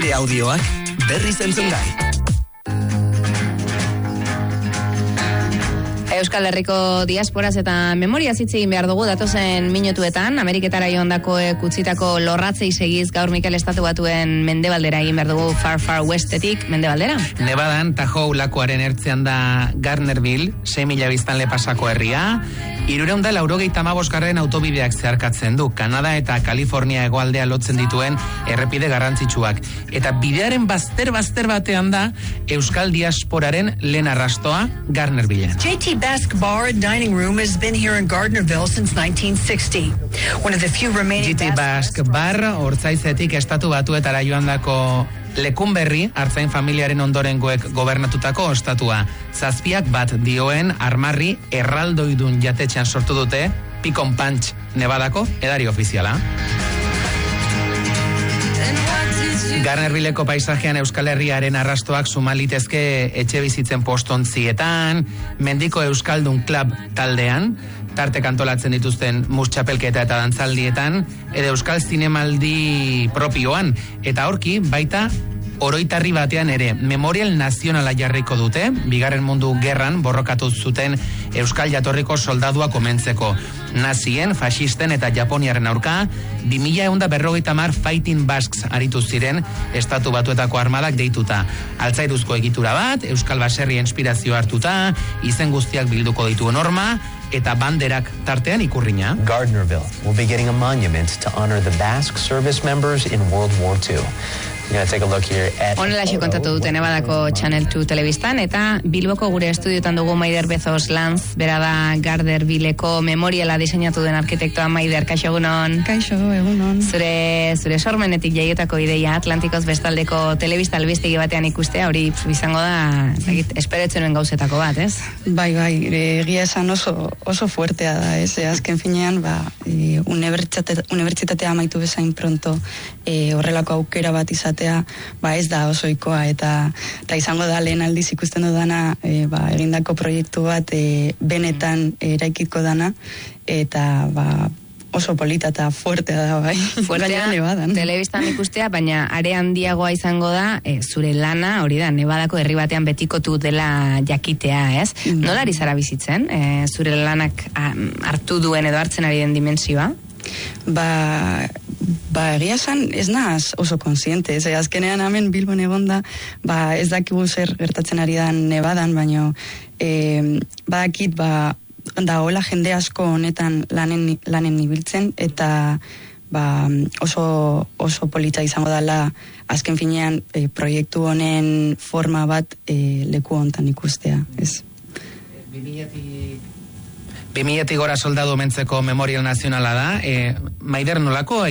gure audioak berriz entzungai. Euskal Herriko diasporaz eta memoriaz hitz egin behar dugu datozen minutuetan. Ameriketara joandakoek utzitako lorratzei segiz gaur Mikel Estatu Batuen mendebaldera egin behar dugu, Far Westetik mendebaldera. Nevadan, Tahoe lakuaren ertzean da Gardnerville, 6.000 biztanle pasako herria. 385 autobideak zeharkatzen du, Kanada eta Kalifornia hegoaldea lotzen dituen errepide garrantzitsuak. Eta bidearen bazter batean da Euskal diasporaren lehen arrastoa Gardnervilleen. JT Basque Bar and Dining Room has been here in Gardnerville since 1960. One of the few remaining JT Basque Bar, Ortzaizetik Estatu Batuetara joandako lekun berri, artzain familiaren ondorengoek gobernatutako ostatua. 7 bat dioen armarri erraldoidun jatetxean sortu dute Pecan Punch Nevadako edari ofiziala. Gardnervilleko paisajean Euskal Herriaren arrastoak sumalitezke etxe bizitzen postontzietan, Mendiko Euskaldun Club taldean, tartek antolatzen dituzten mustxapelketa eta dantzaldietan, edo Euskal Zinemaldi propioan, eta horki baita oroitarri batean ere Memorial Nazionala jarriko dute, Bigarren Mundu Gerran borrokatu zuten Euskal jatorriko soldadua komentzeko. Nazien, faxisten eta Japoniaren aurka, 2150 Fighting Basques aritu ziren Estatu Batuetako armadak deituta. Altzairuzko egitura bat, Euskal Baserri inspirazio hartuta, izen guztiak bilduko ditu norma, eta banderak tartean ikurrina. Gardnerville will be getting a monument to honor the Basque service members in World War II. Honelaxe kontatu dute Nevadako Channel 2 telebistan, eta Bilboko gure estudiotan dugu Maider Bezos Lanz, bera da Gardnervilleko memoriala diseinatu den arkitektoa. Maider, kaixo egunon. Kaixo egunon. Zure sormenetik jaiotako ideia Atlantikoz bestaldeko telebista albistegi batean ikustea, hori izango da, esperetzenen gauzetako bat, ez? Bai, egia esan oso fuertea da, ez? Azken finean, unibertsitatea amaitu bezain pronto horrelako aukera bat izate, ez da osoikoa, eta izango da lehen aldiz ikusten dudana egindako proiektu bat benetan eraikiko dana, eta oso polita eta fuertea da, bai. Fuertea, telebistan ikustea, baina are handiagoa izango da, zure lana, hori da, Nevadako herri batean betikotu dela jakitea, ez? Nola ari zara bizitzen, zure lanak hartu duen edo hartzen ari den dimensioa? Egia esan ez naz oso konsiente, azkenean hemen Bilbon egonda, ez dakigu zer gertatzen ari da Nevadan, baina badakit da hola jende asko honetan lanen ibiltzen, eta oso polita izango dela azken finean proiektu honen forma bat leku hontan ikustea, ez? 2000 gora soldadu mentzeko Memorial Nazionala da, Maider, nolako